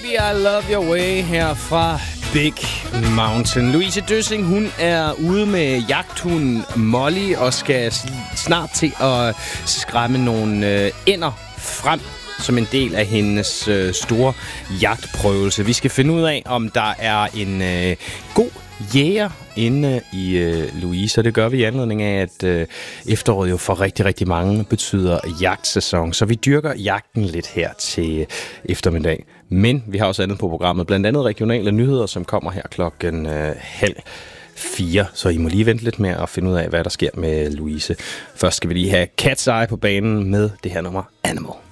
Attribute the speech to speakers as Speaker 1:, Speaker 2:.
Speaker 1: I Love Your Way her fra Big Mountain. Louise Døssing, hun er ude med jagthunden Molly og skal snart til at skræmme nogle ænder frem som en del af hendes store jagtprøvelse. Vi skal finde ud af, om der er en god jæger inde i Louise, og det gør vi i anledning af, at efteråret jo for rigtig, rigtig mange betyder jagtsæson. Så vi dyrker jagten lidt her til eftermiddag. Men vi har også andet på programmet, blandt andet regionale nyheder, som kommer her 3:30. Så I må lige vente lidt med at finde ud af, hvad der sker med Louise. Først skal vi lige have Cat's Eye på banen med det her nummer Animal.